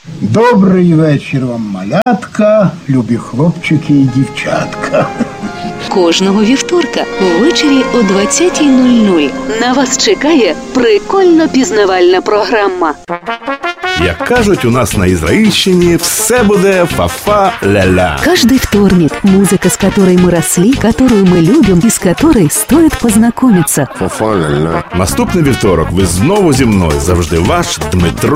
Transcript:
Добрий вечір вам, малятка, любі хлопчики і дівчатка. Кожного вівторка ввечері о 20:00 на вас чекає прикольно-пізнавальна програма. Як кажуть у нас на Ізраїльщині, все буде фа-фа-ля-ля. Каждый вторник музыка, с которой мы росли, которую мы любим и с которой стоит познакомиться. Наступний вівторок ви знову зі мною. Завжди ваш Дмитро